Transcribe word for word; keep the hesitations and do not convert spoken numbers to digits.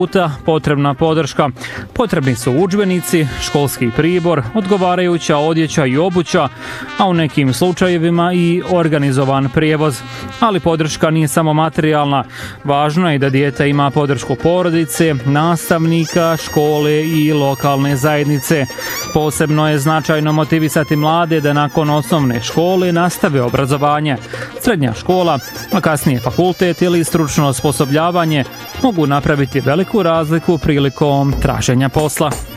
puta potrebna podrška. Potrebni su udžbenici, školski pribor, odgovarajuća odjeća i obuća, a u nekim slučajevima i organizovan prijevoz. Ali podrška nije samo materijalna. Važno je da dijete ima podršku porodice, nastavnika, škole i lokalne zajednice. Posebno je značajno motivisati mlade da nakon osnovne škole nastave obrazovanje. Srednja škola, a kasnije fakultet ili stručno osposobljavanje mogu napraviti veliku razliku prilikom traženja posla.